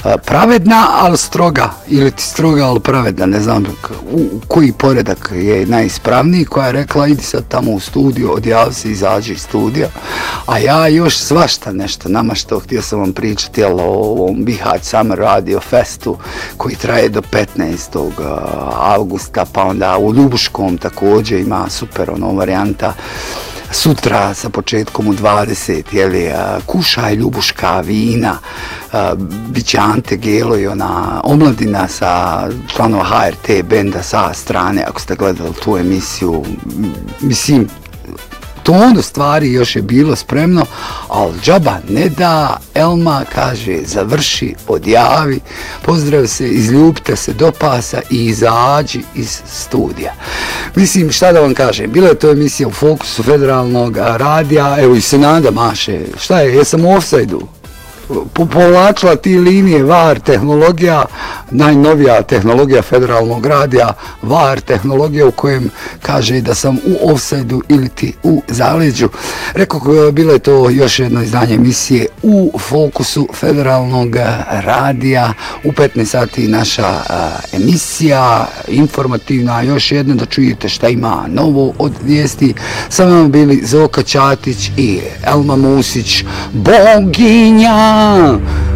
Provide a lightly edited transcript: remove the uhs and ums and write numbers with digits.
pravedna, ali stroga, ili ti stroga, ali pravedna, ne znam koji poredak je najispravniji, koja je rekla idi sad tamo u studio, odjavi se, izađi iz studija, a ja još svašta nešto namaštao, htio sam vam pričati o ovom Bihać Summer Radio Festu koji traje do 15. augusta, pa onda u Ljubuškom također ima super varijanta. Sutra sa početkom u 20, kušaj ljubuška vina, bit će Ante Gelo i ona omladina sa članova HRT benda sa strane, ako ste gledali tu emisiju, mislim, tonu stvari još je bilo spremno, ali džaba ne da, Elma kaže završi, odjavi, pozdrav se, izljubite se do pasa i izađi iz studija. Mislim, šta da vam kažem, bila je to emisija u Fokusu Federalnog radija, evo i Senada maše, šta je, jesam u ofsajdu? Povlačila ti linije VAR tehnologija, najnovija tehnologija Federalnog radija, VAR tehnologija u kojem kaže da sam u ofsajdu ili ti u zaleđu. Rekao, bilo je to još jedno izdanje emisije u Fokusu Federalnog radija, u 15 sati naša emisija informativna, još jedna da čujete šta ima novo od vijesti. Sa vama bili Zoka Ćatić i Elma Musić, boginja.